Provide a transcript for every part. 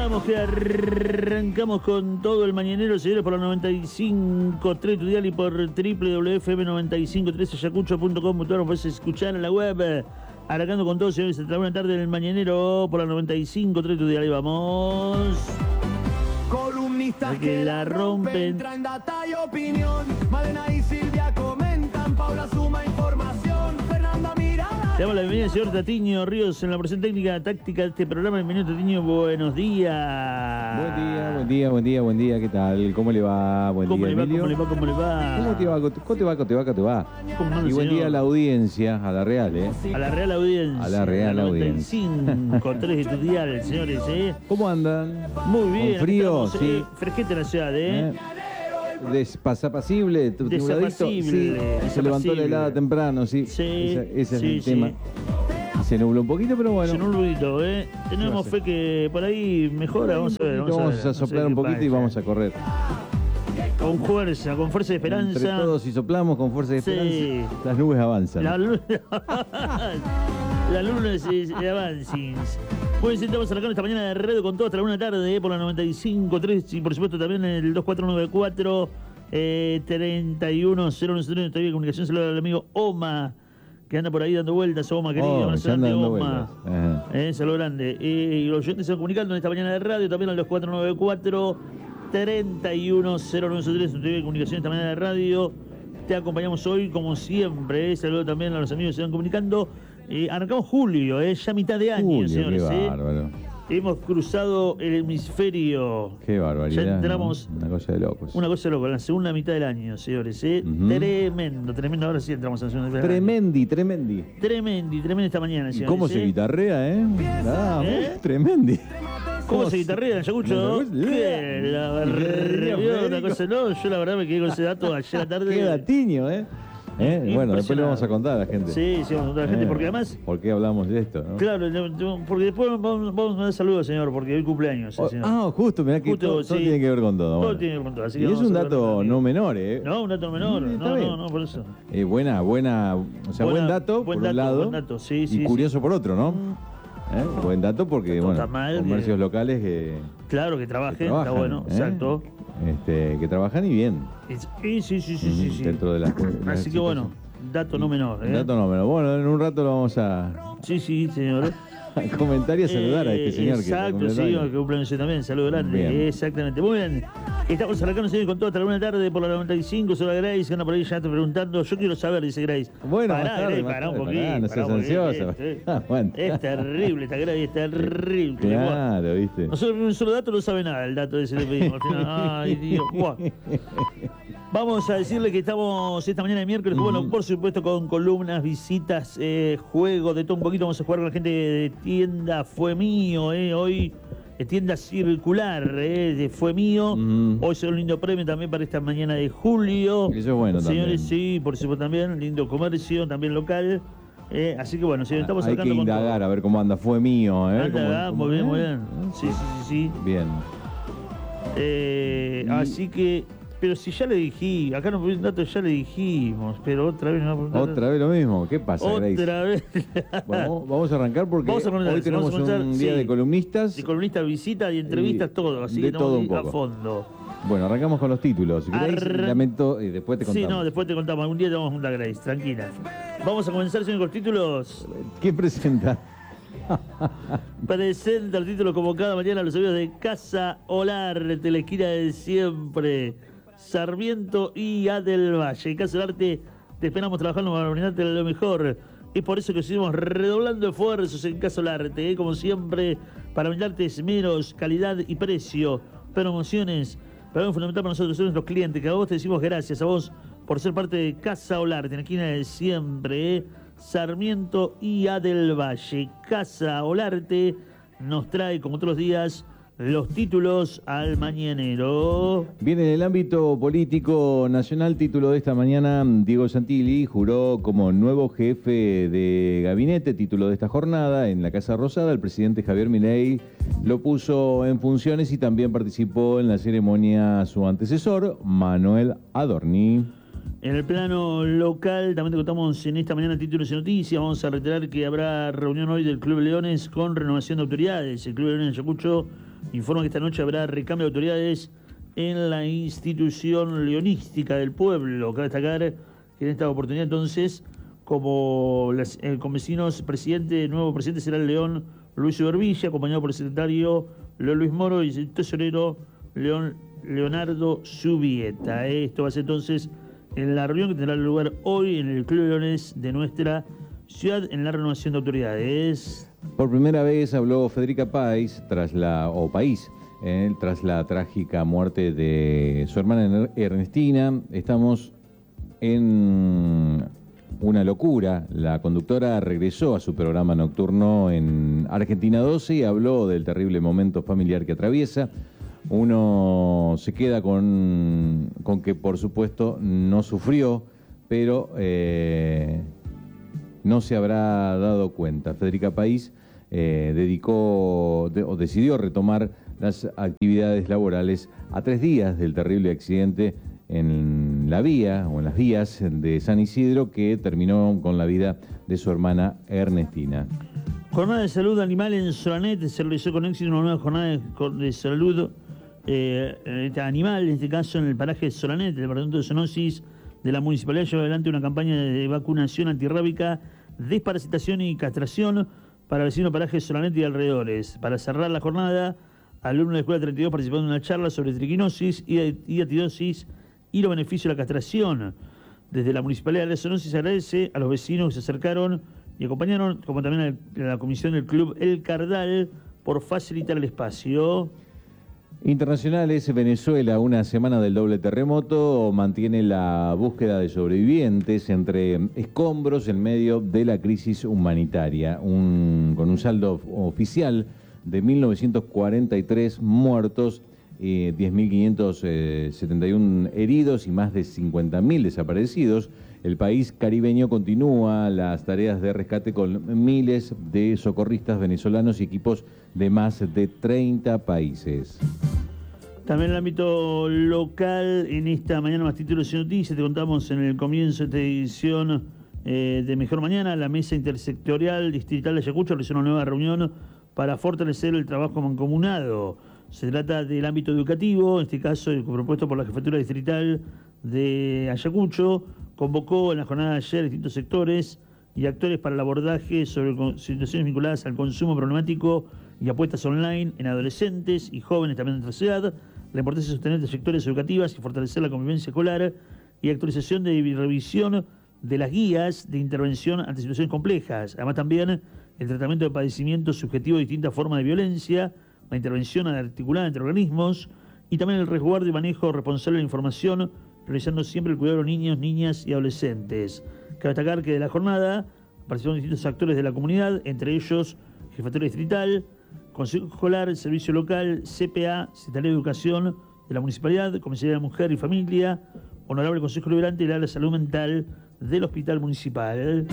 Vamos que arrancamos con todo el mañanero, señores, por la 95.3 tu dial y por www.fm953 ayacucho.com.ar. Puedes escuchar en la web. Arrancando con todo, señores, hasta la buena tarde en el mañanero por la 95.3 tu dial. Ahí vamos. Columnistas que la rompen, traen data y opinión. Malena y Silvia comentan, Paula suma información, Fernanda Mirada. Le damos la bienvenida al señor Tatiño Ríos en la versión técnica táctica de este programa. Bienvenido, Tatiño, buenos días. Buen día, ¿qué tal? ¿Cómo le va? Buen día, Emilio. ¿Cómo le va? ¿Cómo te va? ¿Cómo anda, Y buen señor? día a la audiencia, a la Real, ¿eh? A la Real Audiencia. A la Real Audiencia. 95.3 de tu dial, señores, ¿eh? ¿Cómo andan? Muy bien. ¿Con frío? Estamos, Sí. Fresquete en la ciudad, ¿eh? Desapacible, nubladito. Desapacible, Sí, se levantó la desapacible. helada temprano, sí. Sí, Ese es sí, el tema. Se nubló un poquito, pero bueno. Se nubló, ¿eh? Tenemos fe que por ahí mejora. Vamos a ver. Vamos a soplar un poquito y vamos a correr. Con fuerza de esperanza. Entre todos, si soplamos con fuerza de esperanza, Sí. las nubes avanzan. La luna. La luna se avanza. Bueno, estamos arrancando esta mañana de radio con todo hasta la 1 de la tarde, por la 95.3 y por supuesto también el 2494 310103. Todavía comunicación, saludos al amigo Oma, que anda por ahí dando vueltas. Oma, querido, un ya anda grande, dando Oma. vueltas. Saludo grande. Y los oyentes se van comunicando en esta mañana de radio, también al 2494 310903. Todavía comunicación esta mañana de radio. Te acompañamos hoy como siempre. Saludo también a los amigos que se van comunicando. Arrancamos julio, ya mitad de año, Julio, señores. qué bárbaro. Hemos cruzado el hemisferio. Qué barbaridad. Ya entramos. ¿No? Una cosa de locos. Una cosa loca, la segunda mitad del año, señores. Tremendo. Ahora sí entramos en la segunda mitad del año. Tremendi. Tremenda esta mañana, ¿Y señores. cómo se guitarrea, Tremendi. ¿Cómo se guitarrea, Ayacucho? ¿Qué? La verdad, una cosa no. Yo la verdad me quedé con ese dato ayer a la tarde. Qué latiño, Bueno, después le vamos a contar a la gente. Sí, vamos a contar a la gente, porque además... ¿Por qué hablamos de esto, no? Claro, porque después vamos a mandar saludos, señor, porque hoy cumpleaños el señor. Justo, mirá que Justo, todo sí. tiene que ver con todo. Todo Bueno. tiene que ver con todo. Así que Y es vamos un a dato saludar no menor, No, un dato menor. Está bien. No, por eso. Buena, o sea, buen dato por un lado. Buen dato, sí, y curioso por otro, ¿no? Buen dato porque, No bueno, está mal comercios locales Claro, que trabajen, trabajan, está bueno, exacto. Que trabajan y bien. Sí. Dentro de las Así que bueno, dato no menor. Dato no menor. Bueno, en un rato lo vamos a Sí, señor. comentar y a saludar a este señor. Exacto, que sí, que cumpleaños también. Saludo grande. Bien. Exactamente. Muy bien. Estamos arrancando, señor, con todo hasta la 1 de la tarde por la 95. Sola Grace, que anda por ahí ya te preguntando. Yo quiero saber, dice Grace. Bueno, pará, más tarde, Grace, más pará un tarde, poquito. no seas ansiosa. Aguanta. Es terrible, esta Grace, es terrible. Claro, ¿viste? Nosotros un solo dato no sabe nada, el dato ese le pedimos. Al final, ay, Dios. Buah. Vamos a decirle que estamos esta mañana de miércoles, bueno, por supuesto con columnas, visitas, juegos, de todo un poquito. Vamos a jugar con la gente de tienda Fue Mío, hoy tienda circular, de Fue Mío. Hoy será un lindo premio también para esta mañana de julio. Eso es bueno señores, también. sí, por supuesto también, lindo comercio, también local. Así que bueno, señores, estamos Hay que hablando indagar a ver cómo anda. Fue mío, Muy bien. Sí. Bien. Así que... Pero si ya le dijimos, acá no puse un dato, ya le dijimos, pero otra vez no va a preguntar. Otra vez lo mismo. ¿Qué pasa, Grace? Otra vez. Bueno, vamos a arrancar porque hoy tenemos un día de columnistas. De columnistas, visitas y entrevistas, todo. Así de que todo un estamos a poco. fondo. Bueno, arrancamos con los títulos. Grace, lamento, y después te contamos. Sí, no, después te contamos. Algún día te vamos a juntar, Grace, tranquila. Vamos a comenzar, señor, con los títulos. ¿Qué presenta? Presenta el título como cada mañana a los amigos de Casa Olarte, la esquina de siempre. Sarmiento y Adel Valle. En Casa Olarte te esperamos trabajando para brindarte lo mejor. Es por eso que seguimos redoblando esfuerzos en Casa Olarte, como siempre, para brindarte menos calidad y precio, promociones. Pero es fundamental para nosotros, nuestros clientes, que a vos te decimos gracias a vos por ser parte de Casa Olarte, en la esquina de siempre, Sarmiento y Adel Valle. Casa Olarte nos trae, como todos los días, los títulos al mañanero. Bien, en el ámbito político nacional, título de esta mañana, Diego Santilli juró como nuevo jefe de gabinete, título de esta jornada, en la Casa Rosada. El presidente Javier Milei lo puso en funciones y también participó en la ceremonia su antecesor, Manuel Adorni. En el plano local, también te contamos en esta mañana títulos y noticias. Vamos a reiterar que habrá reunión hoy del Club Leones con renovación de autoridades. El Club Leones de Ayacucho informa que esta noche habrá recambio de autoridades en la institución leonística del pueblo. Cabe destacar que en esta oportunidad entonces, como el convecino nuevo presidente será el León Luis Ubervilla, acompañado por el secretario León Luis Moro y el tesorero Leonardo Subieta. Esto va a ser entonces en la reunión que tendrá lugar hoy en el Club Leones de nuestra ciudad en la renovación de autoridades. Por primera vez habló Federica País tras la trágica muerte de su hermana Ernestina. Estamos en una locura. La conductora regresó a su programa nocturno en Argentina 12 y habló del terrible momento familiar que atraviesa. Uno se queda con que, por supuesto, no sufrió, pero no se habrá dado cuenta. Federica País decidió retomar las actividades laborales a 3 días del terrible accidente en la vía o en las vías de San Isidro que terminó con la vida de su hermana Ernestina. Jornada de salud animal en Solanet. Se realizó con éxito una nueva jornada de salud animal, en este caso en el paraje de Solanet. El departamento de zoonosis de la municipalidad lleva adelante una campaña de vacunación antirrábica, desparasitación y castración para vecinos parajes de Solanet y alrededores. Para cerrar la jornada, alumnos de la Escuela 32 participaron en una charla sobre triquinosis y atidosis y los beneficios de la castración. Desde la municipalidad de la zoonosis se agradece a los vecinos que se acercaron y acompañaron, como también a la comisión del club El Cardal, por facilitar el espacio. Internacionales, Venezuela, una semana del doble terremoto, mantiene la búsqueda de sobrevivientes entre escombros en medio de la crisis humanitaria, con un saldo oficial de 1.943 muertos, 10.571 heridos y más de 50.000 desaparecidos. El país caribeño continúa las tareas de rescate con miles de socorristas venezolanos y equipos de más de 30 países. También en el ámbito local, en esta mañana más títulos y noticias, te contamos en el comienzo de esta edición de Mejor Mañana, la Mesa Intersectorial Distrital de Ayacucho realizó una nueva reunión para fortalecer el trabajo mancomunado. Se trata del ámbito educativo, en este caso propuesto por la Jefatura Distrital de Ayacucho, convocó en la jornada de ayer distintos sectores y actores para el abordaje sobre situaciones vinculadas al consumo problemático y apuestas online en adolescentes y jóvenes también de nuestra ciudad, la importancia de sostener trayectorias educativas y fortalecer la convivencia escolar y actualización de revisión de las guías de intervención ante situaciones complejas. Además también el tratamiento de padecimientos subjetivos de distintas formas de violencia, la intervención articulada entre organismos y también el resguardo y manejo responsable de la información, realizando siempre el cuidado de los niños, niñas y adolescentes. Cabe destacar que de la jornada participaron distintos actores de la comunidad, entre ellos Jefatura Distrital, Consejo Escolar, Servicio Local, CPA, Secretaría de Educación de la Municipalidad, Comisaría de Mujer y Familia, Honorable Consejo Liberante y la Salud Mental del Hospital Municipal.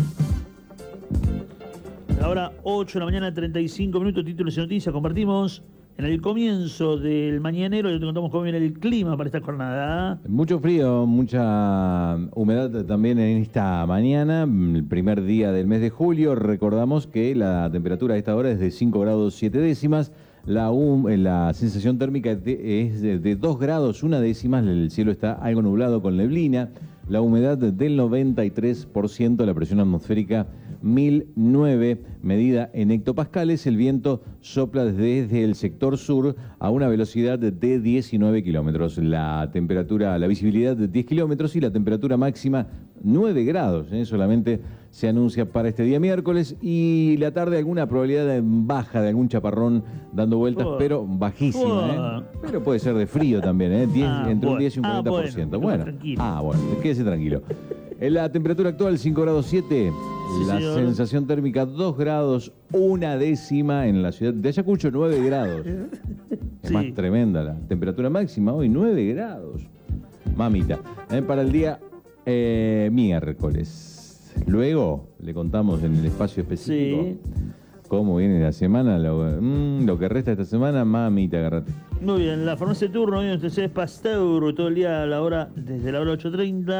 Ahora 8 de la mañana, 35 minutos, títulos y noticias. Compartimos en el comienzo del mañanero y te contamos cómo viene el clima para esta jornada. Mucho frío, mucha humedad también en esta mañana, el primer día del mes de julio. Recordamos que la temperatura a esta hora es de 5 grados 7 décimas. La sensación térmica es de 2 grados 1 décimas. El cielo está algo nublado con neblina. La humedad del 93%, la presión atmosférica 1009, medida en hectopascales. El viento sopla desde el sector sur a una velocidad de 19 kilómetros. La visibilidad de 10 kilómetros y la temperatura máxima 9 grados. Solamente se anuncia para este día miércoles, y la tarde alguna probabilidad baja de algún chaparrón dando vueltas, pero bajísima. Pero puede ser de frío también, entre un 10 y un 40%. Bueno, quédese tranquilo. En la temperatura actual 5 grados 7, la sensación térmica 2 grados 1 décima en la ciudad de Ayacucho, 9 grados. Es más tremenda la temperatura máxima hoy, 9 grados. Mamita. Para el día miércoles. Luego le contamos en el espacio específico cómo viene la semana, lo que resta esta semana. Mamita, agarrate. Muy bien, la farmacia de turno, hoy en es Pasteur, todo el día desde la hora 8:30.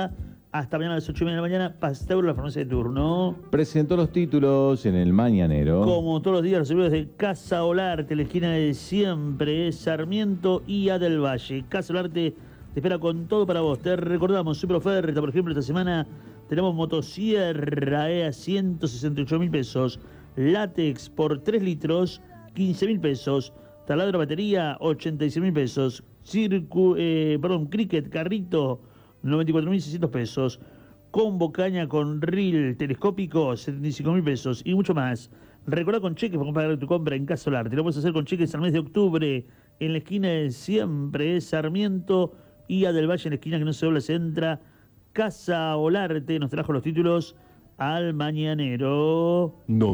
hasta mañana a las 8:30 de la mañana. Pasteur, la farmacia de turno. Presentó los títulos en el Mañanero. Como todos los días, los servidores de Casa Olarte, la esquina de siempre, Sarmiento y A del Valle. Casa Olarte te espera con todo para vos. Te recordamos, super oferta, por ejemplo, esta semana tenemos motosierra a 168.000 pesos. Látex por 3 litros, 15.000 pesos. Taladro batería, 86.000 pesos. Cricket, carrito, 94.600 pesos. Combo caña con reel telescópico, 75.000 pesos. Y mucho más. Recordá con cheques para pagar tu compra en Casa Olarte. Lo puedes hacer con cheques al mes de octubre. En la esquina de siempre, Sarmiento y A del Valle, en la esquina que no se dobla, se entra. Casa Olarte nos trajo los títulos al Mañanero.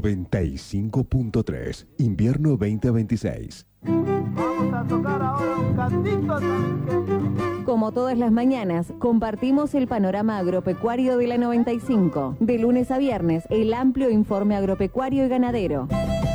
95.3, invierno 2026. Vamos a tocar ahora un cantito también. Como todas las mañanas, compartimos el panorama agropecuario de la 95. De lunes a viernes, el amplio informe agropecuario y ganadero.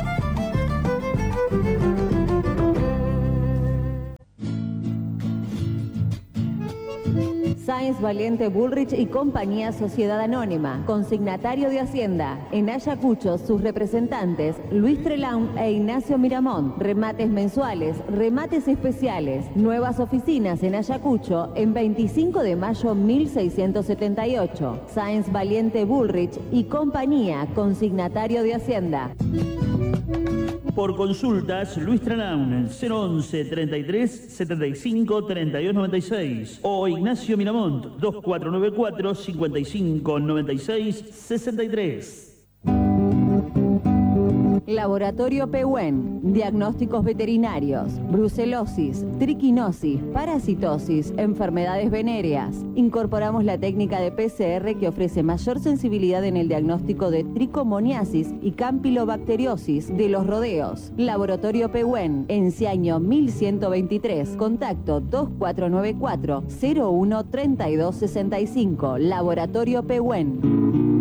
Sáenz Valiente Bullrich y Compañía Sociedad Anónima, consignatario de Hacienda. En Ayacucho, sus representantes, Luis Trelaun e Ignacio Miramón. Remates mensuales, remates especiales. Nuevas oficinas en Ayacucho, en 25 de mayo 1678. Sáenz Valiente Bullrich y Compañía, consignatario de Hacienda. Por consultas, Luis Trelaun, 011 33 75 32 96 o Ignacio Miramont, 2494 55 96 63. Laboratorio Pehuen, diagnósticos veterinarios, brucelosis, triquinosis, parasitosis, enfermedades venéreas. Incorporamos la técnica de PCR que ofrece mayor sensibilidad en el diagnóstico de tricomoniasis y campylobacteriosis de los rodeos. Laboratorio Pehuen, Enciaño 1123, contacto 2494 01 32 65. Laboratorio Pehuen.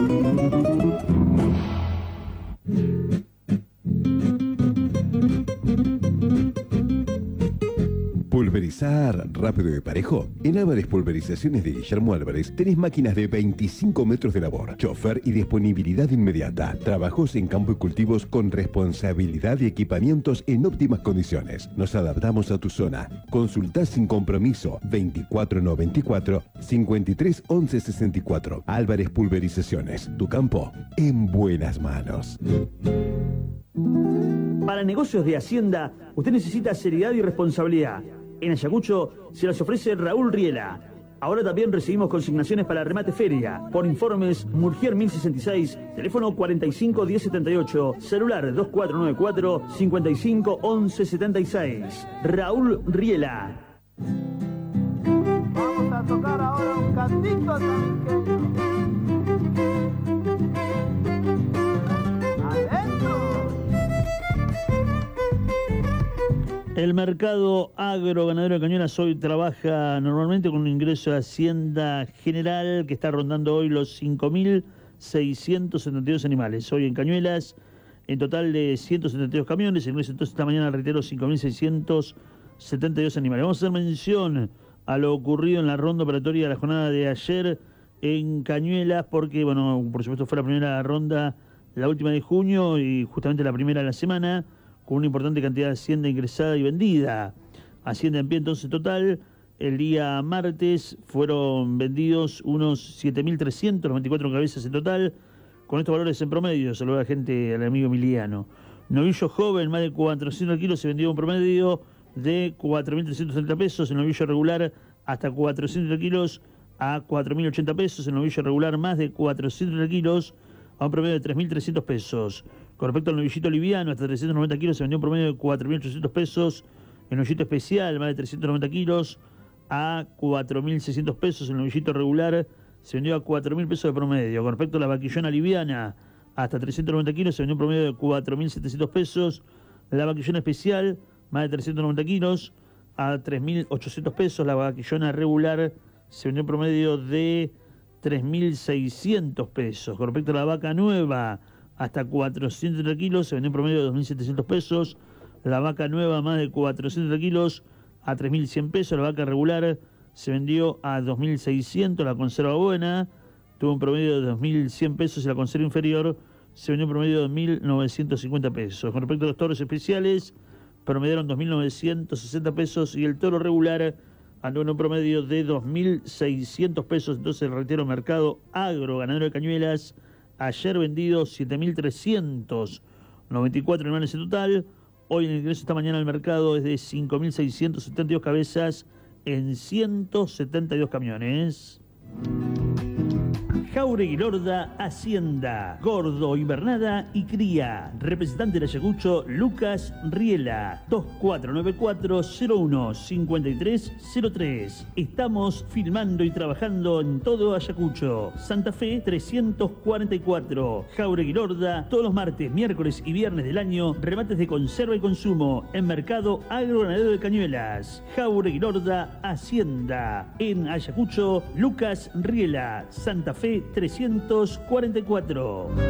Pulverizar rápido y parejo. En Álvarez Pulverizaciones de Guillermo Álvarez tenés máquinas de 25 metros de labor, chofer y disponibilidad inmediata. Trabajos en campo y cultivos con responsabilidad y equipamientos en óptimas condiciones. Nos adaptamos a tu zona. Consultá sin compromiso 2494 53 11 64. Álvarez Pulverizaciones. Tu campo en buenas manos. Para negocios de Hacienda, usted necesita seriedad y responsabilidad. En Ayacucho se las ofrece Raúl Riela. Ahora también recibimos consignaciones para remate feria. Por informes, Murgier 1066, teléfono 45 1078, celular 2494 55 11 76. Raúl Riela. Vamos a tocar ahora un cantito también. El mercado agroganadero de Cañuelas hoy trabaja normalmente con un ingreso de Hacienda General que está rondando hoy los 5.672 animales. Hoy en Cañuelas, en total de 172 camiones, el ingreso entonces esta mañana, reitero, 5.672 animales. Vamos a hacer mención a lo ocurrido en la ronda operatoria de la jornada de ayer en Cañuelas, porque, bueno, por supuesto fue la primera ronda, la última de junio y justamente la primera de la semana, con una importante cantidad de hacienda ingresada y vendida. Hacienda en pie, entonces, total, el día martes fueron vendidos unos 7.394 cabezas en total, con estos valores en promedio. Saluda a la gente, al amigo Emiliano. Novillo joven, más de 400 kilos, se vendió un promedio de 4.330 pesos. El novillo regular, hasta 400 kilos, a 4.080 pesos. El novillo regular, más de 400 kilos, a un promedio de 3.300 pesos. Con respecto al novillito liviano, hasta 390 kilos se vendió un promedio de 4.800 pesos. El novillito especial, más de 390 kilos, a 4.600 pesos. El novillito regular se vendió a 4.000 pesos de promedio. Con respecto a la vaquillona liviana, hasta 390 kilos se vendió un promedio de 4.700 pesos. La vaquillona especial, más de 390 kilos, a 3.800 pesos. La vaquillona regular se vendió un promedio de 3.600 pesos. Con respecto a la vaca nueva, hasta 430 kilos, se vendió un promedio de 2.700 pesos. La vaca nueva, más de 430 kilos, a 3.100 pesos. La vaca regular se vendió a 2.600, la conserva buena tuvo un promedio de 2.100 pesos y la conserva inferior se vendió un promedio de 1.950 pesos. Con respecto a los toros especiales, promediaron 2.960 pesos y el toro regular andó en un promedio de 2.600 pesos. Entonces, reitero, mercado agro, ganadero de Cañuelas, ayer vendido 7.394 animales en total. Hoy el ingreso esta mañana al mercado es de 5.672 cabezas en 172 camiones. Jauregui Lorda Hacienda, Gordo, Invernada y Cría. Representante de Ayacucho, Lucas Riela, 2494-01-5303. Estamos filmando y trabajando en todo Ayacucho. Santa Fe 344. Jauregui Lorda, todos los martes, miércoles y viernes del año, remates de conserva y consumo en Mercado Agroganadero de Cañuelas. Jauregui Lorda Hacienda. En Ayacucho, Lucas Riela, Santa Fe 344.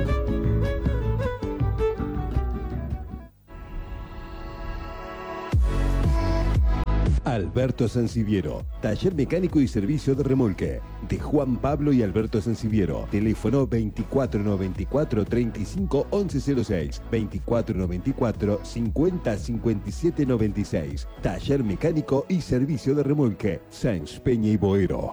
Alberto Sanciviero, taller mecánico y servicio de remolque. De Juan Pablo y Alberto Sanciviero. Teléfono 2494 35 1106, 2494 50 57 96. Taller mecánico y servicio de remolque. Sáenz Peña y Boero.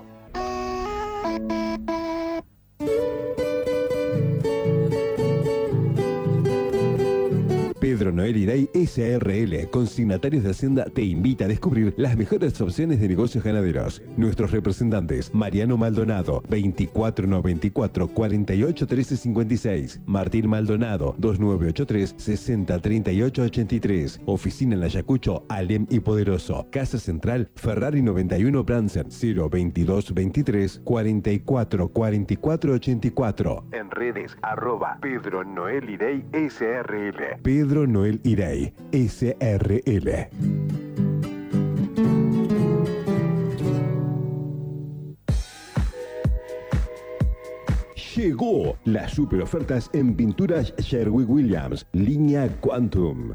Pedro Noel Irey SRL, consignatarios de Hacienda, te invita a descubrir las mejores opciones de negocios ganaderos. Nuestros representantes: Mariano Maldonado, 2494 48 13 56, Martín Maldonado, 2983 60 38 83, Oficina en Ayacucho, Alem y Poderoso, Casa Central, Ferrari 91 Bransen, 022 23 44 44 84. En redes, Pedro Noel Irey SRL. Pedro Noel Irey SRL. Llegó las super ofertas en pinturas Sherwin-Williams, línea Quantum.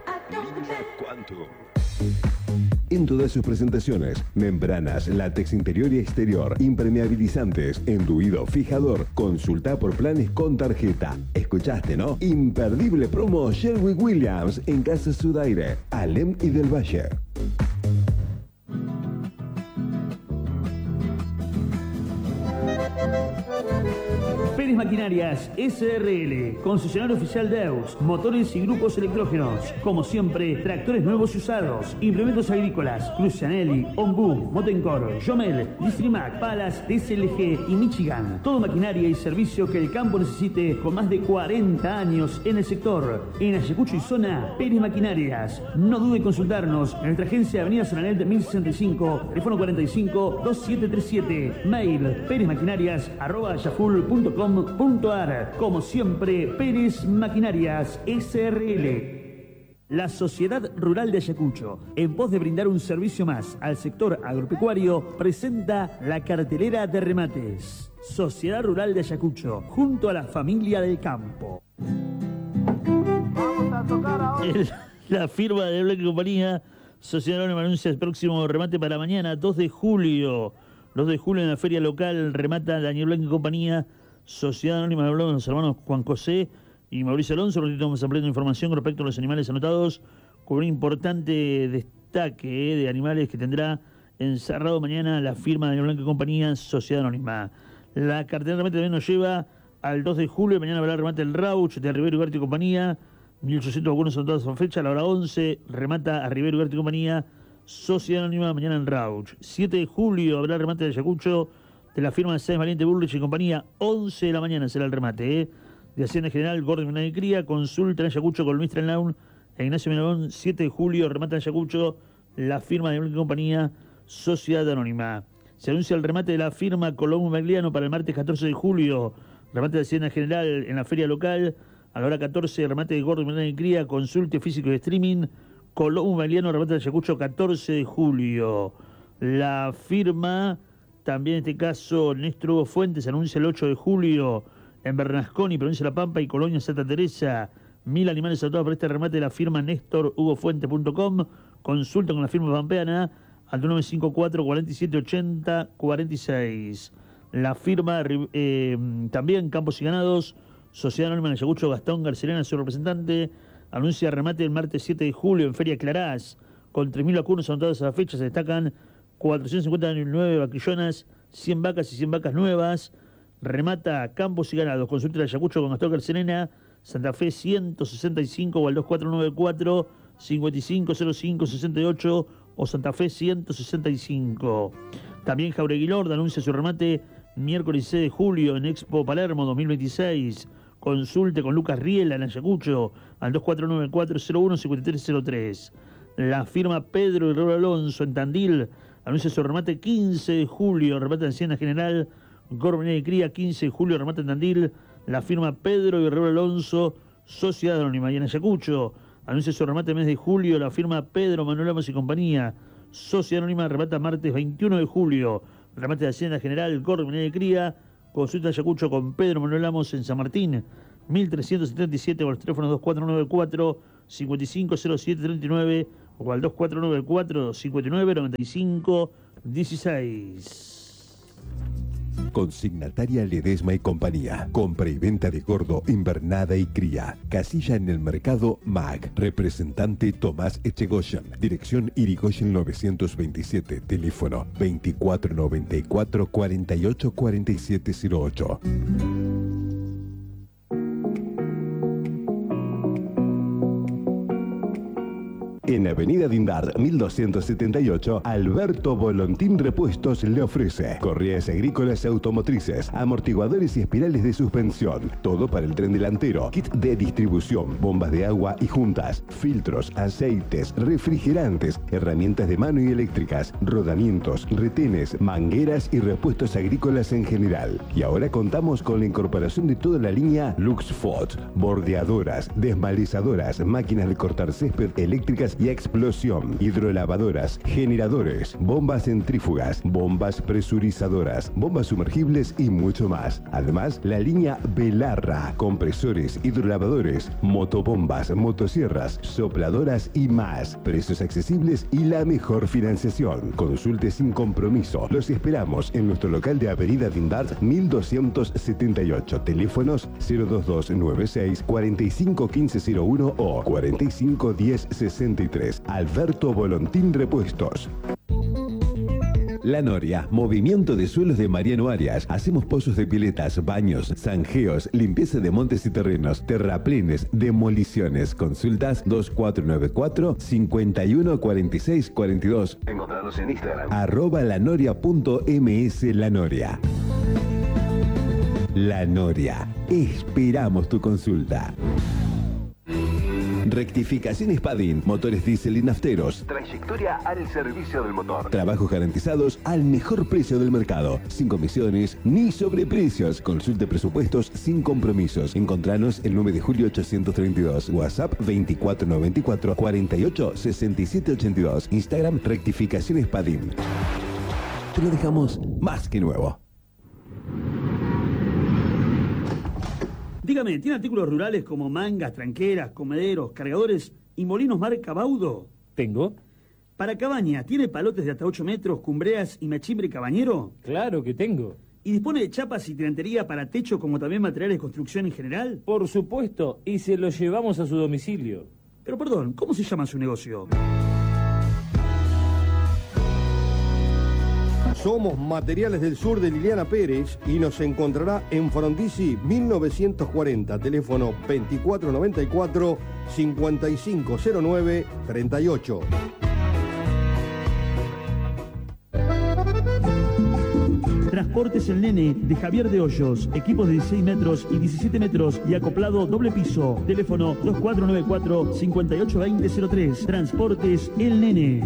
En todas sus presentaciones: membranas, látex interior y exterior, impermeabilizantes, enduido, fijador. Consulta por planes con tarjeta. ¿Escuchaste, no? Imperdible promo Sherwin-Williams en Casa Sudaire, Alem y del Valle. Pérez Maquinarias SRL, concesionario oficial de EUS, motores y grupos electrógenos. Como siempre, tractores nuevos y usados, implementos agrícolas, Crucianelli, Ombu, Motencor, Jomel, Distrimac, Palas, DSLG y Michigan. Todo maquinaria y servicio que el campo necesite, con más de 40 años en el sector. En Ayacucho y zona, Pérez Maquinarias. No dude en consultarnos en nuestra agencia Avenida Solanel de 1065, teléfono 45 2737, mail perezmaquinarias@yahoo.com.ar. Como siempre, Pérez Maquinarias SRL. La Sociedad Rural de Ayacucho, en pos de brindar un servicio más al sector agropecuario, presenta la cartelera de remates. Sociedad Rural de Ayacucho, junto a la familia del campo. Vamos a tocar ahora. La firma de Blanco y Compañía, Sociedad Anónima, anuncia el próximo remate para mañana, 2 de julio. 2 de julio en la feria local remata Daniel Blanco y Compañía, Sociedad Anónima de los hermanos Juan José y Mauricio Alonso. Ahorita vamos ampliando información respecto a los animales anotados, con un importante destaque de animales que tendrá encerrado mañana la firma de Daniel Blanco y Compañía, Sociedad Anónima. La cartera de remate también nos lleva al 2 de julio, mañana habrá remate el Rauch de Rivero Ugarte y Compañía, 1800 algunos anotados a fecha, a la hora 11, remata a Rivero Ugarte y Compañía, Sociedad Anónima, mañana en Rauch. 7 de julio habrá remate de Ayacucho de la firma de Sáenz Valiente Burrich y Compañía, 11 de la mañana será el remate, de Hacienda General, Gordo y Cría, consulta en Ayacucho con Luis Trenlaun e Ignacio Mirabón. 7 de julio, remata en Ayacucho, la firma de Blanco y Compañía, Sociedad Anónima. Se anuncia el remate de la firma Colombo Magliano para el martes 14 de julio, remate de Hacienda General en la feria local, a la hora 14, remate de Gordo y Cría, consulte físico y streaming, Colombo Magliano, remate de Ayacucho, 14 de julio. La firma, también en este caso, Néstor Hugo Fuentes, anuncia el 8 de julio en Bernasconi, provincia de La Pampa y Colonia Santa Teresa. 1000 animales anotados para este remate de la firma NéstorHugoFuente.com. Consulta con la firma pampeana al 954 47 80 46. La firma también Campos y Ganados, Sociedad Anónima en Ayacucho, Gastón Garcerena, su representante, anuncia remate el martes 7 de julio en Feria Clarás, con 3.000 vacunos anotados a la fecha. Se destacan 459 vaquillonas, 100 vacas y 100 vacas nuevas. Remata Campos y Ganados. Consulta de Ayacucho con Gastón Garcerena, Santa Fe 165 o al 2494 550568 o Santa Fe 165. También Jauregui Lord anuncia su remate miércoles 6 de julio en Expo Palermo 2026. Consulte con Lucas Riela en Ayacucho al 2494015303. La firma Pedro y Raúl Alonso en Tandil anuncia su remate 15 de julio, remate de Hacienda General, Gorbea de Cría 15 de julio, remate en Tandil. La firma Pedro y Raúl Alonso, Sociedad Anónima. Y en Ayacucho anuncia su remate mes de julio, la firma Pedro Manuel Amos y compañía, Sociedad Anónima, remata martes 21 de julio, remate de Hacienda General, Gorbea de Cría. Consulta Ayacucho con Pedro Manuel Amos en San Martín 1377 o al teléfono 2494 550739 o al 2494 5995 16. Consignataria Ledesma y compañía. Compra y venta de gordo, invernada y cría. Casilla en el mercado MAG. Representante Tomás Echegoyen. Dirección Irigoyen 927. Teléfono 2494 484708. En Avenida Dindar, 1278, Alberto Volontín Repuestos le ofrece correas agrícolas automotrices, amortiguadores y espirales de suspensión, todo para el tren delantero, kit de distribución, bombas de agua y juntas, filtros, aceites, refrigerantes, herramientas de mano y eléctricas, rodamientos, retenes, mangueras y repuestos agrícolas en general. Y ahora contamos con la incorporación de toda la línea Luxfot, bordeadoras, desmalizadoras, máquinas de cortar césped eléctricas y explosión, hidrolavadoras, generadores, bombas centrífugas, bombas presurizadoras, bombas sumergibles y mucho más. Además, la línea Belarra, compresores, hidrolavadores, motobombas, motosierras, sopladoras y más. Precios accesibles y la mejor financiación. Consulte sin compromiso. Los esperamos en nuestro local de Avenida Dindart 1278. Teléfonos 02296 451501 o 451063. Alberto Volontín Repuestos. La Noria, movimiento de suelos de Mariano Arias. Hacemos pozos de piletas, baños, zanjeos, limpieza de montes y terrenos, terraplenes, demoliciones. Consultas 2494 514642. Encontranos en Instagram @lanoria.ms La Noria. La Noria. Esperamos tu consulta. Rectificaciones Padín, motores diésel y nafteros. Trayectoria al servicio del motor. Trabajos garantizados al mejor precio del mercado. Sin comisiones ni sobreprecios. Consulte presupuestos sin compromisos. Encontranos el 9 de julio 832. WhatsApp 2494 48 67 82. Instagram Rectificaciones Padín. Te lo dejamos más que nuevo. Dígame, ¿tiene artículos rurales como mangas, tranqueras, comederos, cargadores y molinos marca Baudo? Tengo. Para cabaña, ¿tiene palotes de hasta 8 metros, cumbreas y machimbre cabañero? Claro que tengo. ¿Y dispone de chapas y tirantería para techo como también materiales de construcción en general? Por supuesto, y se los llevamos a su domicilio. Pero perdón, ¿cómo se llama su negocio? Somos Materiales del Sur de Liliana Pérez y nos encontrará en Frondizi 1940, teléfono 2494 5509 38. Transportes El Nene de Javier de Hoyos. Equipos de 16 metros y 17 metros y acoplado doble piso. Teléfono 2494 582003. Transportes El Nene.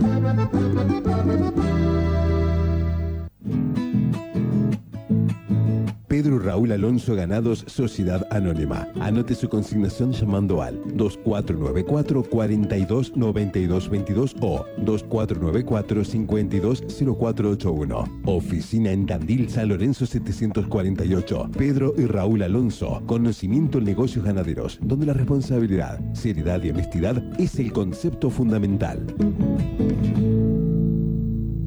Pedro Raúl Alonso Ganados, Sociedad Anónima. Anote su consignación llamando al 2494 42 92 22 o 2494 52 0481. Oficina en Tandil, San Lorenzo 748. Pedro y Raúl Alonso. Conocimiento en negocios ganaderos, donde la responsabilidad, seriedad y honestidad es el concepto fundamental.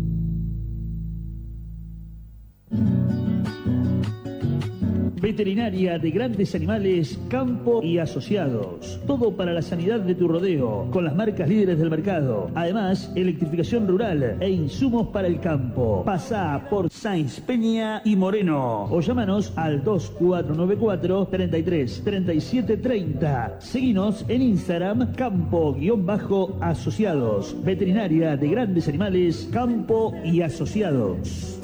Veterinaria de grandes animales, campo y asociados. Todo para la sanidad de tu rodeo, con las marcas líderes del mercado. Además, electrificación rural e insumos para el campo. Pasá por Sáenz Peña y Moreno o llámanos al 2494 33 37 30. Seguinos en Instagram, campo-asociados. Veterinaria de grandes animales, campo y asociados.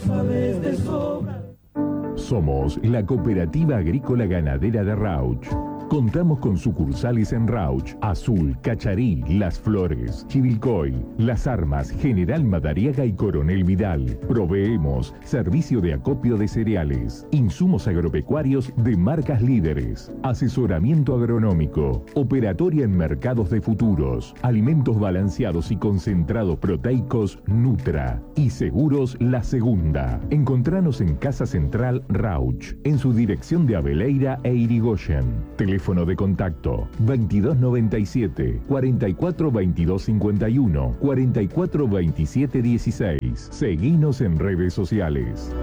Somos la Cooperativa Agrícola Ganadera de Rauch. Contamos con sucursales en Rauch, Azul, Cacharí, Las Flores, Chivilcoy, Las Armas, General Madariaga y Coronel Vidal. Proveemos servicio de acopio de cereales, insumos agropecuarios de marcas líderes, asesoramiento agronómico, operatoria en mercados de futuros, alimentos balanceados y concentrados proteicos Nutra y seguros La Segunda. Encontranos en Casa Central Rauch, en su dirección de Abeleira e Irigoyen. Teléfono de contacto 2297 44 22 51 44 27 16. Seguinos en redes sociales.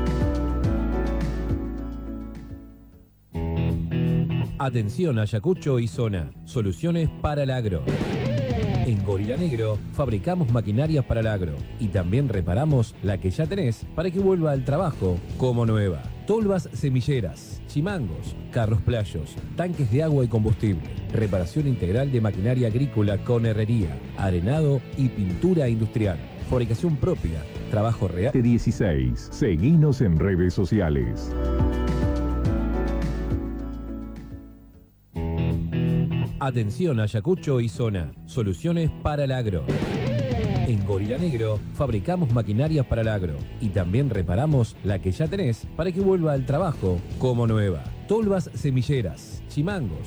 Atención Ayacucho y zona. Soluciones para el agro. En Gorila Negro fabricamos maquinarias para el agro y también reparamos la que ya tenés para que vuelva al trabajo como nueva. Tolvas semilleras, chimangos, carros playos, tanques de agua y combustible, reparación integral de maquinaria agrícola con herrería, arenado y pintura industrial, fabricación propia, trabajo real. 16. Seguinos en redes sociales. Atención Ayacucho y zona. Soluciones para el agro. En Gorila Negro fabricamos maquinarias para el agro y también reparamos la que ya tenés para que vuelva al trabajo como nueva. Tolvas semilleras, chimangos,